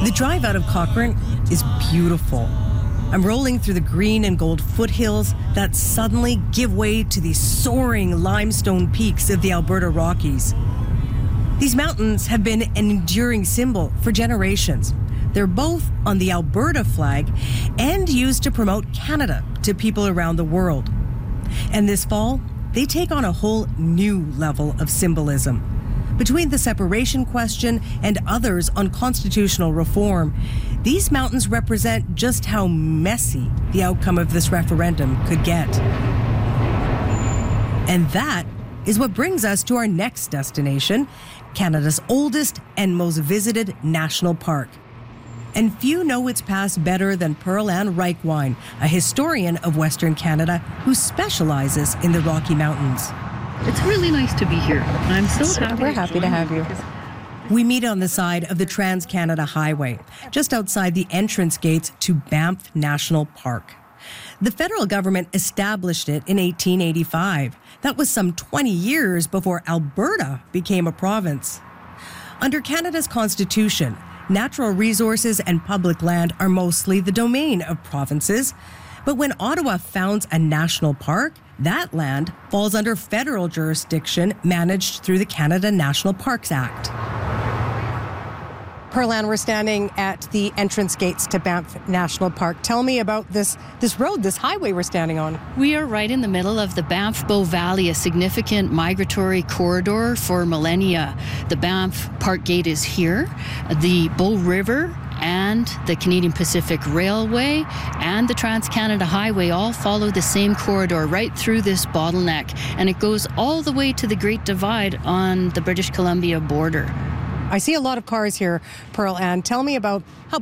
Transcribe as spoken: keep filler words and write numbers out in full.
The drive out of Cochrane is beautiful. I'm rolling through the green and gold foothills that suddenly give way to the soaring limestone peaks of the Alberta Rockies. These mountains have been an enduring symbol for generations. They're both on the Alberta flag and used to promote Canada to people around the world. And this fall, they take on a whole new level of symbolism. Between the separation question and others on constitutional reform, these mountains represent just how messy the outcome of this referendum could get. And that is what brings us to our next destination, Canada's oldest and most visited national park. And few know its past better than Pearl-Ann Reichwein, a historian of Western Canada who specializes in the Rocky Mountains. It's really nice to be here. I'm so happy. We're happy to have you. We meet on the side of the Trans-Canada Highway, just outside the entrance gates to Banff National Park. The federal government established it in eighteen eighty-five. That was some twenty years before Alberta became a province. Under Canada's Constitution, natural resources and public land are mostly the domain of provinces. But when Ottawa founds a national park, that land falls under federal jurisdiction managed through the Canada National Parks Act. Pearl-Ann, we're standing at the entrance gates to Banff National Park. Tell me about this, this road, this highway we're standing on. We are right in the middle of the Banff-Bow Valley, a significant migratory corridor for millennia. The Banff Park Gate is here. The Bow River and the Canadian Pacific Railway and the Trans-Canada Highway all follow the same corridor right through this bottleneck, and it goes all the way to the Great Divide on the British Columbia border. I see a lot of cars here, Pearl-Ann. Tell me about how